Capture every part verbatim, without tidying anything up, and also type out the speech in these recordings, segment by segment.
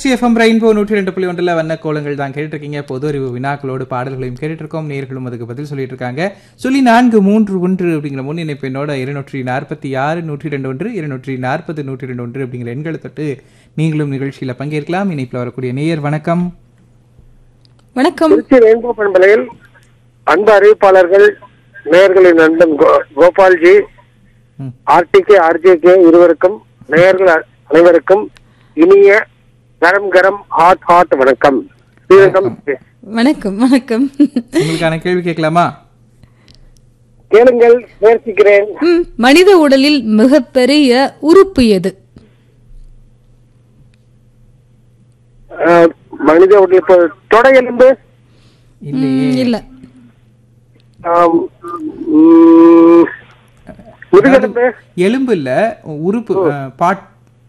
FM rainbow நூற்றி ரெண்டு புள்ளி ஒன்றில் வண்ண கோலங்கள் தான் கேட்டுருக்கீங்க. பொது அறிவு வினாக்களோடு பாடல்களையும் கேட்டுட்டு இருக்கோம். நேர்களும் அதுக்கு பதில் சொல்லிட்டு இருக்காங்க. சொல்லி நான்கு மூன்று ஒன்று அப்படிங்கிற முன் இணைப்பு என்னோட இருநூற்றி நாற்பத்தி ஆறு நூற்றி ரெண்டு ஒன்று இருநூற்றி நாற்பது நூற்றி ரெண்டு ஒன்று அப்படிங்கிற எண்களை தொட்டு நீங்களும் நிகழ்ச்சியில பங்கேற்கலாம். இணைப்பில் வரக்கூடிய நேயர் வணக்கம். வணக்கம். திருச்சி ரெயின்போ பண்பலையில் அன்பு அறிவிப்பாளர்கள் நேயர்களின் நண்பன் கோபால்ஜி, ஆர்டிகே ஆர்ஜேகே இருவருக்கும் நேயர்கள் அனைவருக்கும் இனிய கரம் கரம் ஹாட் ஹாட் வணக்கம். வணக்கம் வணக்கம். உங்களுக்கான கேள்வி கேட்கலாமா? கேளுங்கள், முயற்சிக்கிறேன். மனித உடலில் மிகப்பெரிய உறுப்பு எது? மனித உடல் இப்போ தொடை எலும்பு இல்ல, முதுகெலும்பு. எலும்பு இல்ல, உறுப்பு. பாட்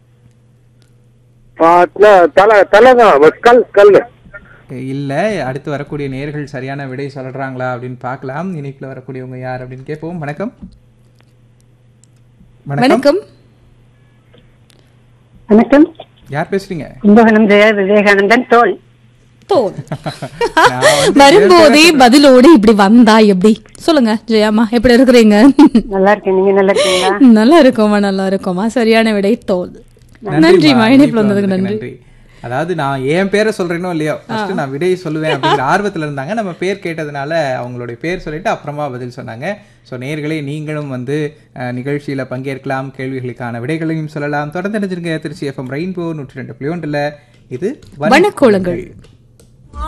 தலை தலைதான் கல் கல் இல்ல. அடுத்து வரக்கூடிய நேர்கள் சரியான விடை சொல்றாங்களா அப்படின்னு பார்க்கலாம். இணைப்புல வரக்கூடியவங்க யார் அப்படின்னு கேட்போம். வணக்கம். வணக்கம் வணக்கம். யார் பேசுறீங்க? கும்பகோணம் ஜெய விவேகானந்தன். தோல் தோல் வரும்போதே பதிலோடு இப்படி வந்தா எப்படி? சொல்லுங்க ஜெயாமா, எப்படி இருக்கிறீங்க? நல்லா இருக்கேன், நீங்க நல்லா இருக்கீங்களா? நல்லா இருக்கோமா, நல்லா இருக்கோமா. சரியான விடை தோல். நன்றி இணைப்புல வந்ததுக்கு நன்றி. அதாவது நான் என் பேரை சொல்றேனோ இல்லையோ, ஃபர்ஸ்ட் நான் விடையை சொல்லுவேன் அப்படிங்கிற ஆர்வத்துல இருந்தாங்க. நம்ம பேர் கேட்டதுனால அவங்களுடைய பேர் சொல்லிட்டு அப்புறமா பதில் சொன்னாங்க. ஸோ நேயர்களே, நீங்களும் வந்து நிகழ்ச்சியில பங்கேற்கலாம், கேள்விகளுக்கான விடைகளையும் சொல்லலாம். தொடர்ந்து நினைச்சிருங்க திருச்சி எஃப்எம் ரெயின்போ நூற்றி ரெண்டு புள்ளி ஒன்றுல இது வண்ணக்கோலங்கள்.